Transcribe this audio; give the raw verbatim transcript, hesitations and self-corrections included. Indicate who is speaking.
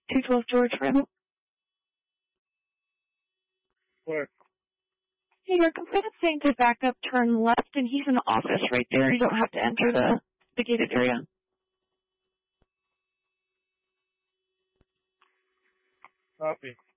Speaker 1: two twelve George Randall.
Speaker 2: What?
Speaker 1: Hey, your complaint's saying to back up, turn left, and he's in the office right there. You don't have to enter the, the gated area.
Speaker 2: Copy.